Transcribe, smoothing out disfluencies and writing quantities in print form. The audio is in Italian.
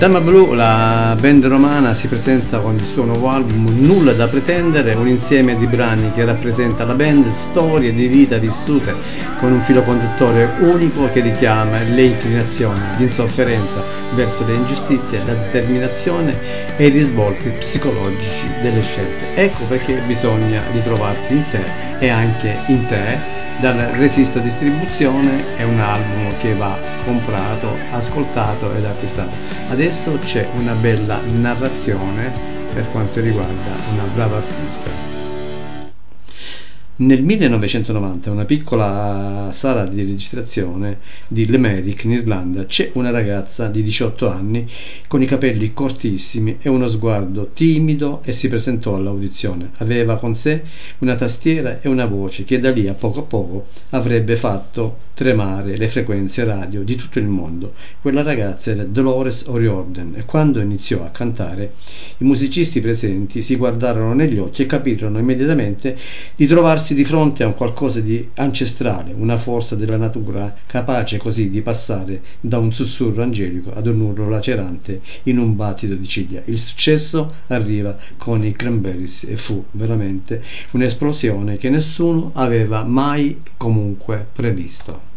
Dama Blu, la band romana, si presenta con il suo nuovo album Nulla da pretendere, un insieme di brani che rappresenta la band, storie di vita vissute con un filo conduttore unico che richiama le inclinazioni, l'insofferenza verso le ingiustizie, la determinazione e i risvolti psicologici delle scelte. Ecco perché bisogna ritrovarsi in sé e anche in te. Dal Resista Distribuzione è un album che va comprato, ascoltato ed acquistato. Adesso c'è una bella narrazione per quanto riguarda una brava artista. Nel 1990, una piccola sala di registrazione di Limerick in Irlanda, c'è una ragazza di 18 anni con i capelli cortissimi e uno sguardo timido e si presentò all'audizione. Aveva con sé una tastiera e una voce che da lì a poco avrebbe fatto tremare le frequenze radio di tutto il mondo. Quella ragazza era Dolores O'Riordan e quando iniziò a cantare i musicisti presenti si guardarono negli occhi e capirono immediatamente di trovarsi di fronte a un qualcosa di ancestrale, una forza della natura capace così di passare da un sussurro angelico ad un urlo lacerante in un battito di ciglia. Il successo arriva con i Cranberries e fu veramente un'esplosione che nessuno aveva mai comunque previsto.